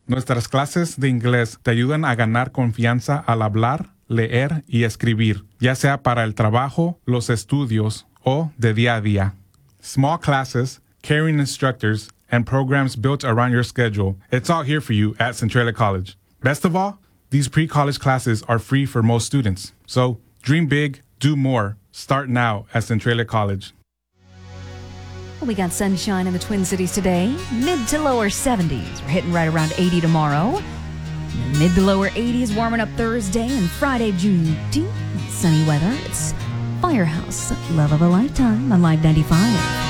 Nuestras clases de inglés te ayudan a ganar confianza al hablar, leer y escribir, ya sea para el trabajo, los estudios o de día a día. Small classes, caring instructors, and programs built around your schedule. It's all here for you at Centralia College. Best of all, these pre-college classes are free for most students. So dream big, do more. Start now at Centralia College. We got sunshine in the Twin Cities today. Mid to lower 70s. We're hitting right around 80 tomorrow. Mid to lower 80s, warming up Thursday and Friday, June 2nd. Sunny weather. It's Firehouse, Love of a Lifetime on Live 95.